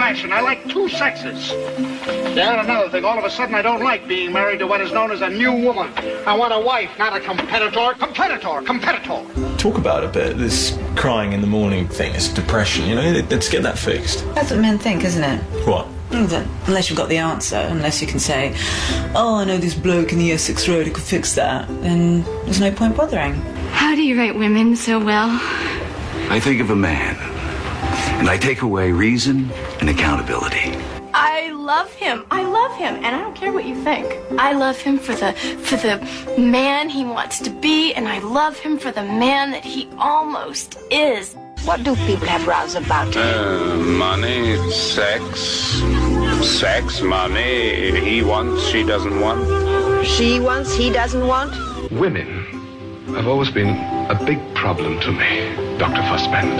fashion. I like two sexes. Yeah, and another thing, all of a sudden I don't like being married to what is known as a new woman. I want a wife, not a competitor. Competitor. Talk about a bit, this crying in the morning thing, it's depression, you know, let's get that fixed. That's what men think, isn't it? What? Unless you've got the answer, unless you can say, oh, I know this bloke in the Essex Road who could fix that, then there's no point bothering. How do you rate women so well? I think of a man, and I take away reason and accountability. I love him, and I don't care what you think. I love him for the man he wants to be, and I love him for the man that he almost is. What do people have rows about? Money, sex, money. He wants, she doesn't want. She wants, he doesn't want? Women have always been a big problem to me, Dr. Fussband.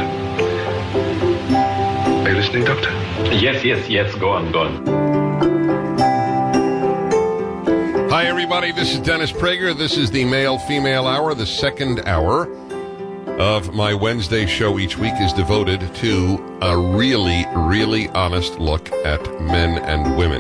Are you listening, Doctor? Yes, go on. Hi, everybody, this is Dennis Prager. This is the Male-Female Hour. The second hour of my Wednesday show each week is devoted to a really, really honest look at men and women.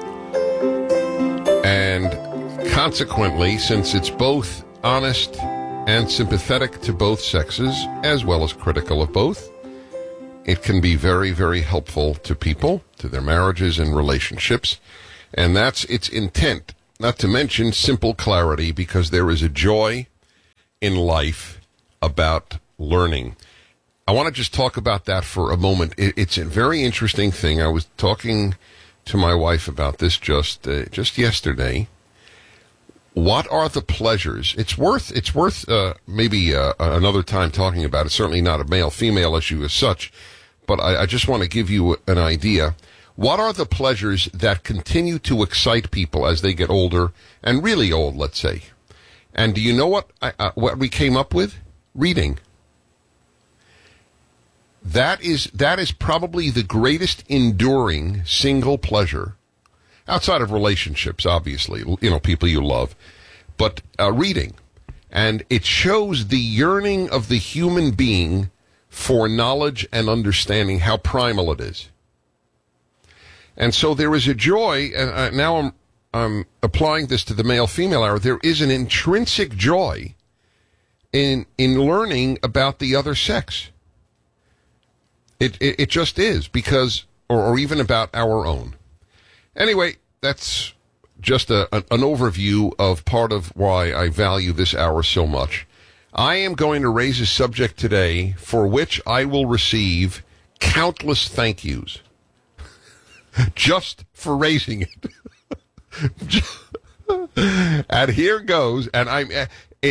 And consequently, since it's both honest and sympathetic to both sexes, as well as critical of both, it can be very, very helpful to people, to their marriages and relationships. And that's its intent, not to mention simple clarity, because there is a joy in life about learning. I want to just talk about that for a moment. It's a very interesting thing. I was talking to my wife about this just yesterday. What are the pleasures? It's worth maybe another time talking about it. Certainly not a male-female issue as such, but I just want to give you an idea. What are the pleasures that continue to excite people as they get older, and really old, let's say? And do you know what we came up with? Reading. That is probably the greatest enduring single pleasure, outside of relationships, obviously, people you love, but reading. And it shows the yearning of the human being for knowledge and understanding, how primal it is. And so there is a joy, and now I'm applying this to the male-female hour, there is an intrinsic joy in learning about the other sex. It just is, because, or even about our own. Anyway, that's just an overview of part of why I value this hour so much. I am going to raise a subject today for which I will receive countless thank yous. Just for raising it. And here goes, and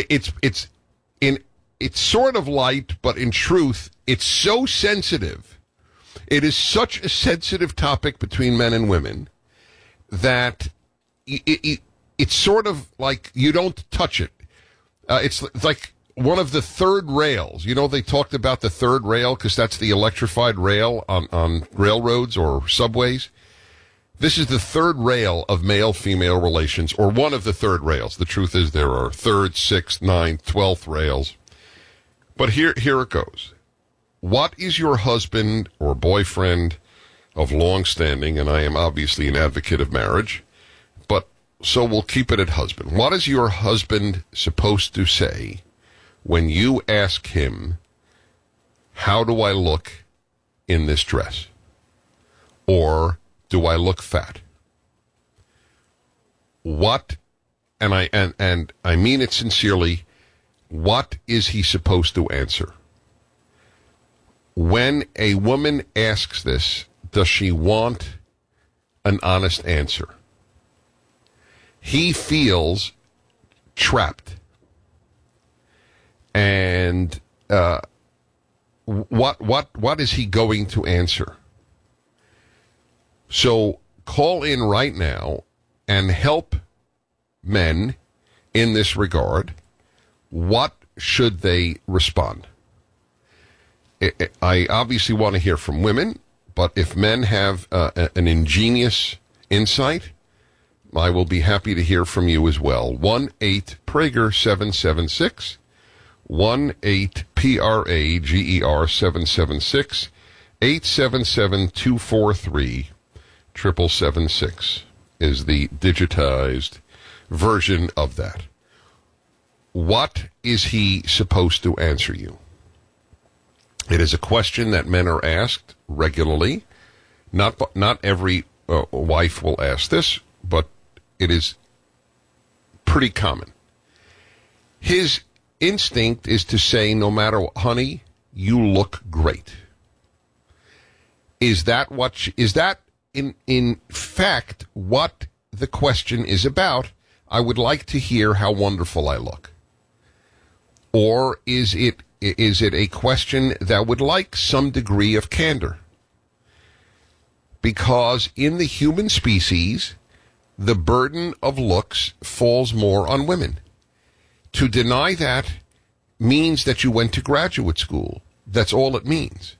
it's sort of light, but in truth, it's so sensitive. It is such a sensitive topic between men and women that it's sort of like you don't touch it. It's like one of the third rails. You know, they talked about the third rail because that's the electrified rail on railroads or subways. This is the third rail of male-female relations, or one of the third rails. The truth is there are third, sixth, ninth, 12th rails. But here it goes. What is your husband or boyfriend of long standing, and I am obviously an advocate of marriage, but so we'll keep it at husband. What is your husband supposed to say when you ask him, how do I look in this dress? Or do I look fat? What, and I mean it sincerely, what is he supposed to answer? When a woman asks this, does she want an honest answer? He feels trapped. And what is he going to answer? So call in right now and help men in this regard. What should they respond? I obviously want to hear from women, but if men have an ingenious insight, I will be happy to hear from you as well. 1-8-PRAGER-776, 1-8-PRAGER-776 877-243-7776 is the digitized version of that. What is he supposed to answer you? It is a question that men are asked regularly. Not every wife will ask this, but it is pretty common. His instinct is to say, no matter what, honey, you look great. Is that in fact what the question is about? I would like to hear how wonderful I look. Or is it a question that would like some degree of candor? Because in the human species, the burden of looks falls more on women. To deny that means that you went to graduate school. That's all it means.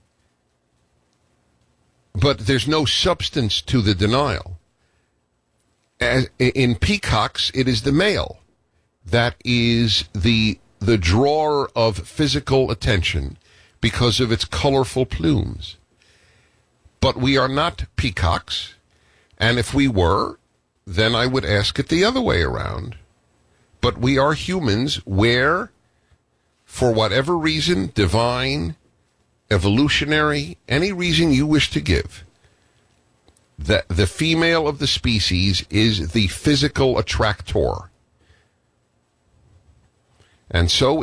But there's no substance to the denial. As in peacocks, it is the male that is the drawer of physical attention because of its colorful plumes. But we are not peacocks, and if we were, then I would ask it the other way around. But we are humans where, for whatever reason, divine, evolutionary, any reason you wish to give, that the female of the species is the physical attractor. And so